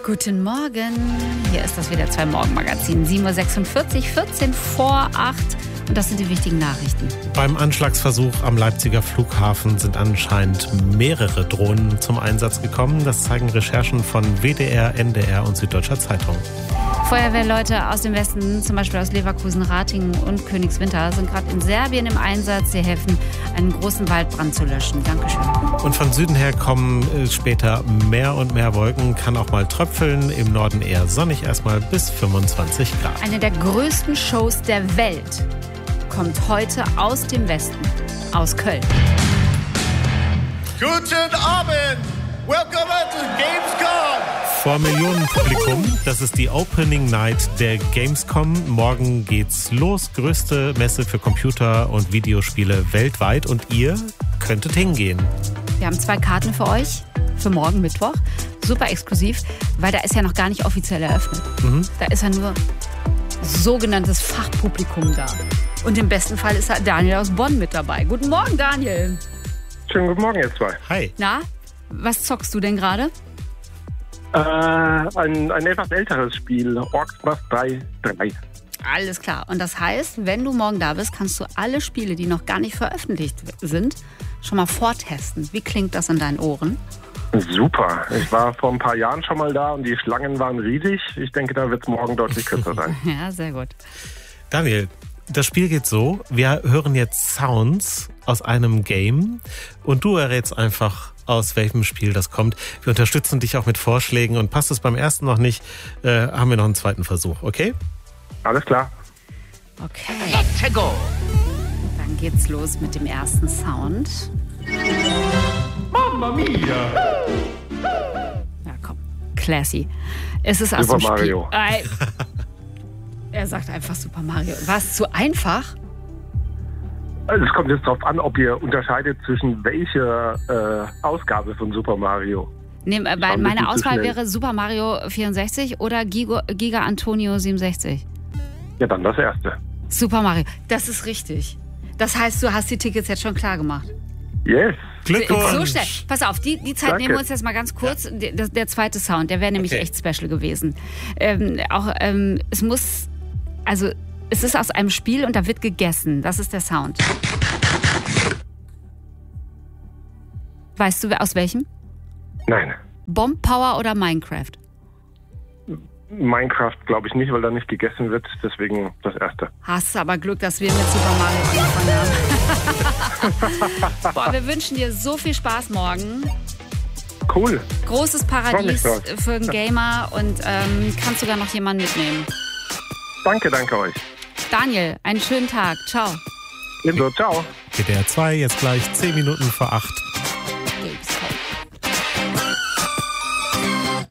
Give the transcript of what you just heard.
Guten Morgen. Hier ist das WDR 2 Morgenmagazin. 7.46 Uhr, 14 vor 8. Und das sind die wichtigen Nachrichten. Beim Anschlagsversuch am Leipziger Flughafen sind anscheinend mehrere Drohnen zum Einsatz gekommen. Das zeigen Recherchen von WDR, NDR und Süddeutscher Zeitung. Feuerwehrleute aus dem Westen, zum Beispiel aus Leverkusen, Ratingen und Königswinter, sind gerade in Serbien im Einsatz. Sie helfen, einen großen Waldbrand zu löschen. Dankeschön. Und von Süden her kommen später mehr und mehr Wolken, kann auch mal tröpfeln. Im Norden eher sonnig, erstmal bis 25 Grad. Eine der größten Shows der Welt kommt heute aus dem Westen, aus Köln. Guten Abend! Welcome to Gamescom! Vor Millionenpublikum, das ist die Opening Night der Gamescom. Morgen geht's los, größte Messe für Computer- und Videospiele weltweit und ihr könntet hingehen. Wir haben 2 Karten für euch, für morgen Mittwoch. Super exklusiv, weil da ist ja noch gar nicht offiziell eröffnet. Da ist ja nur sogenanntes Fachpublikum da. Und im besten Fall ist Daniel aus Bonn mit dabei. Guten Morgen, Daniel. Schönen guten Morgen, ihr zwei. Hi. Na, was zockst du denn gerade? Ein etwas älteres Spiel, Orcs Must Die 3. Alles klar. Und das heißt, wenn du morgen da bist, kannst du alle Spiele, die noch gar nicht veröffentlicht sind, schon mal vortesten. Wie klingt das in deinen Ohren? Super. Ich war vor ein paar Jahren schon mal da und die Schlangen waren riesig. Ich denke, da wird es morgen deutlich kürzer sein. Ja, sehr gut. Daniel, das Spiel geht so, wir hören jetzt Sounds aus einem Game und du errätst einfach, aus welchem Spiel das kommt. Wir unterstützen dich auch mit Vorschlägen und passt es beim ersten noch nicht, haben wir noch einen zweiten Versuch, okay? Alles klar. Okay. Dann geht's los mit dem ersten Sound. Mamma mia! Ja, komm. Classy. Es ist aus Super dem Spiel. Mario. Er sagt einfach Super Mario. War es zu einfach? Also es kommt jetzt darauf an, ob ihr unterscheidet zwischen welcher Ausgabe von Super Mario. Nee, weil meine Auswahl wäre Super Mario 64 oder Giga Antonio 67. Ja, dann das erste. Super Mario, das ist richtig. Das heißt, du hast die Tickets jetzt schon klar gemacht. Yes. Glückwunsch! So schnell. Pass auf, die Zeit Danke. nehmen wir uns jetzt mal ganz kurz. Ja. Der zweite Sound, der wäre nämlich echt special gewesen. Es ist aus einem Spiel und da wird gegessen. Das ist der Sound. Weißt du, aus welchem? Nein. Bomb Power oder Minecraft? Minecraft glaube ich nicht, weil da nicht gegessen wird. Deswegen das erste. Hast du aber Glück, dass wir mit Super Mario angefangen haben. Boah, wir wünschen dir so viel Spaß morgen. Cool. Großes Paradies Freu mich drauf. für einen Gamer und kannst sogar noch jemanden mitnehmen. Danke euch. Daniel, einen schönen Tag. Ciao. Ebenso, ciao. WDR 2, jetzt gleich 10 Minuten vor 8. Gamescom.